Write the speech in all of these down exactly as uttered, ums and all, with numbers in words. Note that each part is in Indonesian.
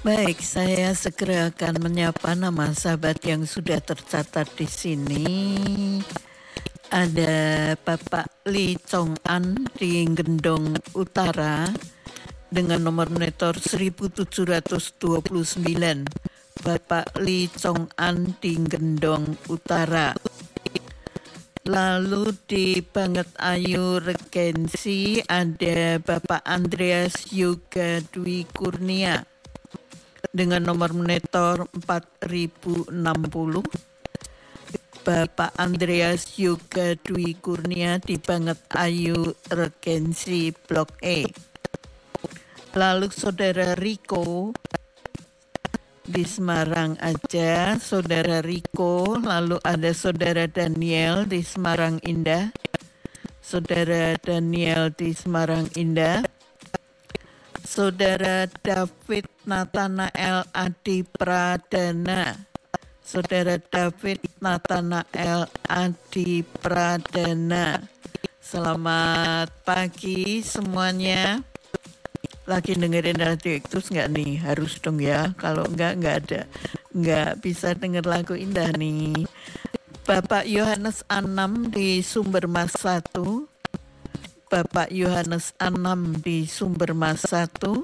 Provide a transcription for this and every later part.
Baik, saya segera akan menyapa nama sahabat yang sudah tercatat di sini. Ada Bapak Lee Chong An di Gendong Utara dengan nomor monitor seribu tujuh ratus dua puluh sembilan. Bapak Lee Chong An di Gendong Utara. Lalu di Banget Ayu Regensi ada Bapak Andreas Yoga Dwi Kurnia dengan nomor monitor empat ribu enam puluh. Bapak Andreas Yoga Dwi Kurnia di Banget Ayu Regensi Blok E. Lalu Saudara Riko di Semarang aja, Saudara Riko. Lalu ada Saudara Daniel di Semarang Indah. Saudara Daniel di Semarang Indah. Saudara David Nathanael Adi Pradana. Saudara David Nathanael Adi Pradana. Selamat pagi semuanya. Lagi dengerin Radio Iktus nggak nih? Harus dong ya. Kalau nggak, nggak ada. Nggak bisa denger lagu indah nih. Bapak Yohanes Anam di Sumbermas satu. Bapak Yohanes Anam di Sumbermas satu.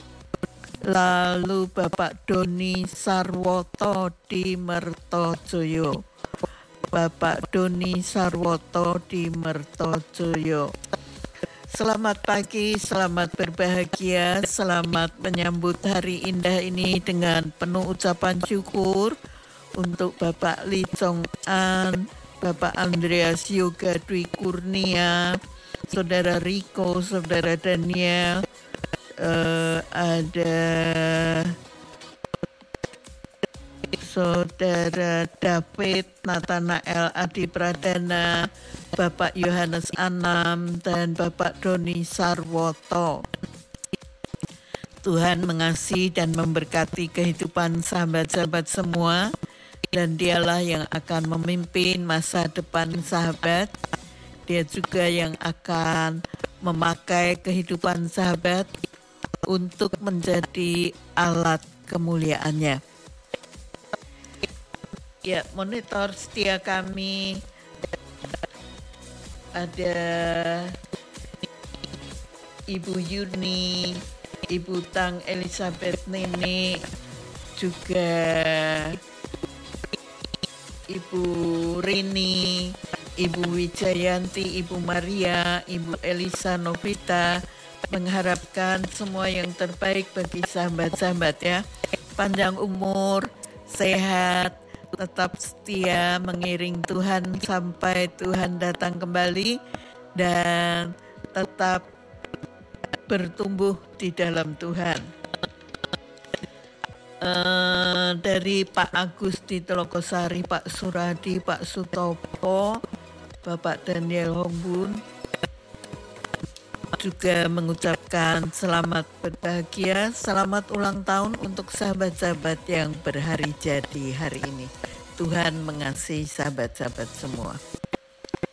Lalu Bapak Doni Sarwoto di Mertojoyo. Bapak Doni Sarwoto di Mertojoyo. Selamat pagi, selamat berbahagia, selamat menyambut hari indah ini dengan penuh ucapan syukur untuk Bapak Lee Chong An, Bapak Andreas Yoga Dwi Kurnia, Saudara Riko, Saudara Daniel, uh, ada Saudara David Nathanael Adi Pradana, Bapak Yohanes Anam, dan Bapak Doni Sarwoto. Tuhan mengasihi dan memberkati kehidupan sahabat-sahabat semua, dan dialah yang akan memimpin masa depan sahabat. Dia juga yang akan memakai kehidupan sahabat untuk menjadi alat kemuliaannya. Ya, monitor setia kami ada Ibu Yuni, Ibu Tang Elizabeth Nene, juga Ibu Rini, Ibu Wijayanti, Ibu Maria, Ibu Elisa Novita, mengharapkan semua yang terbaik bagi sahabat-sahabat ya. Panjang umur, sehat, tetap setia mengiring Tuhan sampai Tuhan datang kembali, dan tetap bertumbuh di dalam Tuhan. Uh, dari Pak Agus di Telokosari, Pak Suradi, Pak Sutopo, Bapak Daniel Hongbun juga mengucapkan selamat berbahagia, selamat ulang tahun untuk sahabat-sahabat yang berhari jadi hari ini. Tuhan mengasihi sahabat-sahabat semua.